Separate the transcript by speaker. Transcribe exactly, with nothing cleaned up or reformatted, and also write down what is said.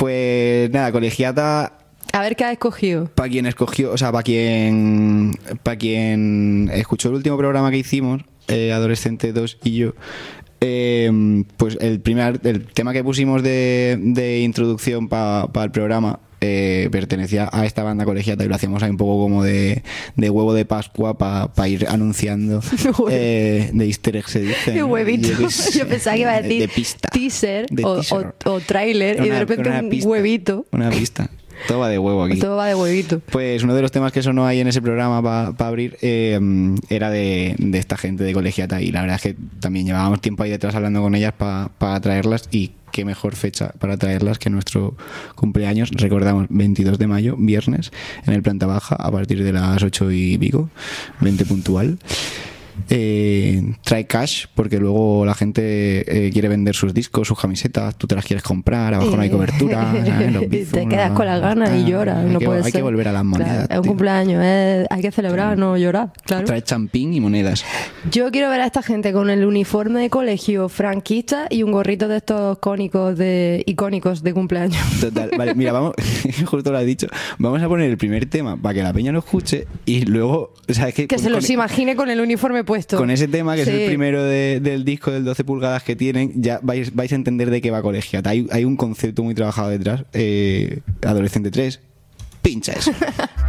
Speaker 1: Pues nada, Colegiata.
Speaker 2: A ver qué has escogido.
Speaker 1: Para quien escogió, o sea, para quien, para quien escuchó el último programa que hicimos, eh, Adolescente dos y yo, eh, pues el primer, el tema que pusimos de, de introducción para pa el programa eh, pertenecía a esta banda Colegiata y lo hacíamos ahí un poco como de, de huevo de Pascua para pa ir anunciando eh, de easter egg se dice.
Speaker 2: De huevito.
Speaker 1: Yo,
Speaker 2: Yo pensaba que iba a decir
Speaker 1: de pista,
Speaker 2: teaser,
Speaker 1: de
Speaker 2: o,
Speaker 1: teaser.
Speaker 2: o, o tráiler y
Speaker 1: Una-
Speaker 2: de repente
Speaker 1: una
Speaker 2: un
Speaker 1: pista,
Speaker 2: huevito.
Speaker 1: Una pista. Todo va de huevo aquí.
Speaker 2: Todo va de huevito.
Speaker 1: Pues uno de los temas que sonó ahí en ese programa para pa abrir eh, era de, de esta gente de Colegiata y la verdad es que también llevábamos tiempo ahí detrás hablando con ellas para pa traerlas y qué mejor fecha para traerlas que nuestro cumpleaños. Recordamos, veintidós de mayo, viernes, en el planta baja a partir de las ocho y pico, veinte puntual. Eh, trae cash porque luego la gente eh, quiere vender sus discos, sus camisetas, tú te las quieres comprar, abajo no hay cobertura, ¿sabes? Los bizos,
Speaker 2: te quedas
Speaker 1: no-
Speaker 2: con las ganas y
Speaker 1: Ah,
Speaker 2: lloras,
Speaker 1: hay
Speaker 2: no
Speaker 1: que,
Speaker 2: puede
Speaker 1: hay
Speaker 2: ser.
Speaker 1: que volver a las monedas.
Speaker 2: Claro, es un
Speaker 1: tío.
Speaker 2: cumpleaños, es- hay que celebrar, no llorar, claro.
Speaker 1: Trae champín y monedas.
Speaker 2: Yo quiero ver a esta gente con el uniforme de colegio franquista y un gorrito de estos cónicos de icónicos de cumpleaños.
Speaker 1: Total, vale, mira, vamos, justo lo has dicho, vamos a poner el primer tema para que la peña lo escuche y luego, ¿sabes qué?
Speaker 2: Que
Speaker 1: Con-
Speaker 2: se los
Speaker 1: con-
Speaker 2: imagine con el uniforme puesto.
Speaker 1: Con ese tema, que
Speaker 2: Sí.
Speaker 1: es el primero de- del disco del doce pulgadas que tienen, ya vais, vais a entender de qué va Colegiata. Hay, hay un concepto muy trabajado detrás. Eh, Adolescente tres, pincha eso.